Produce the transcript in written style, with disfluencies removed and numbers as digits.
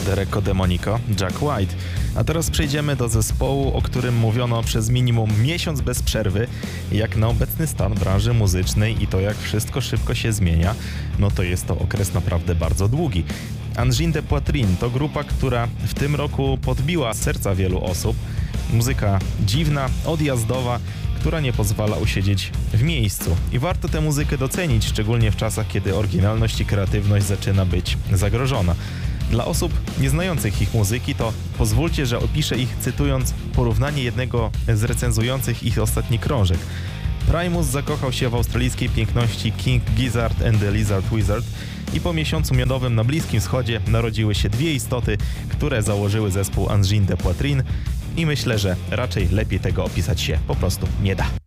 Derek Demonico, Jack White. A teraz przejdziemy do zespołu, o którym mówiono przez minimum miesiąc bez przerwy, jak na obecny stan branży muzycznej i to jak wszystko szybko się zmienia, no to jest to okres naprawdę bardzo długi. Angine de Poitrine to grupa, która w tym roku podbiła serca wielu osób. Muzyka dziwna, odjazdowa, która nie pozwala usiedzieć w miejscu. I warto tę muzykę docenić, szczególnie w czasach, kiedy oryginalność i kreatywność zaczyna być zagrożona. Dla osób nieznających ich muzyki to pozwólcie, że opiszę ich cytując porównanie jednego z recenzujących ich ostatni krążek. Primus zakochał się w australijskiej piękności King Gizzard and the Lizard Wizard i po miesiącu miodowym na Bliskim Wschodzie narodziły się dwie istoty, które założyły zespół Angine de Poitrine i myślę, że raczej lepiej tego opisać się po prostu nie da.